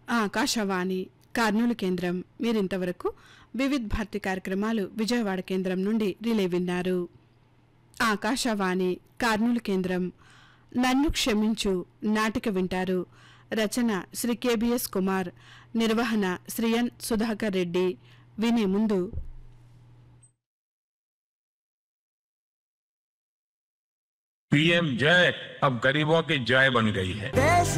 ఆకాశవాణి కర్నూలు కేంద్రం. మీరింతవరకు వివిధ్ భారతి కార్యక్రమాలు విజయవాడ కేంద్రం నుండి రిలే విన్నారు. ఆకాశవాణి కర్నూలు కేంద్రం. నన్ను క్షమించు నాటిక వింటారు. రచన శ్రీ కెబిఎస్ కుమార్, నిర్వహణ శ్రీ ఎన్ సుధాకర్ రెడ్డి. వినే ముందు पीएम जय अब गरीबों की जय बन गई है.